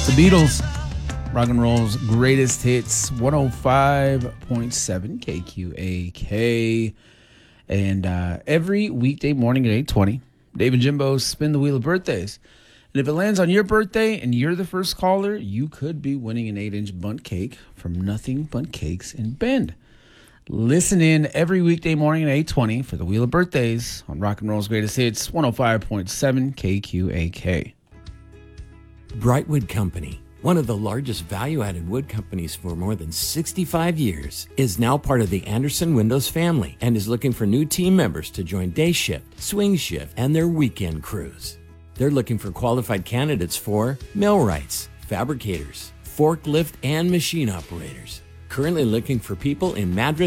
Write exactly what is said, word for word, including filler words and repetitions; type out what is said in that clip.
The Beatles, rock and roll's greatest hits, one oh five point seven K Q A K. And uh, every weekday morning at eight twenty, Dave and Jimbo spin the wheel of birthdays. And if it lands on your birthday and you're the first caller, you could be winning an eight-inch bundt cake from Nothing But Cakes in Bend. Listen in every weekday morning at eight twenty for the Wheel of Birthdays on Rock and Roll's Greatest Hits, one oh five point seven K Q A K. Brightwood Company, one of the largest value-added wood companies for more than sixty-five years, is now part of the Anderson Windows family and is looking for new team members to join day shift, swing shift, and their weekend crews. They're looking for qualified candidates for millwrights, fabricators, forklift, and machine operators. Currently looking for people in Madras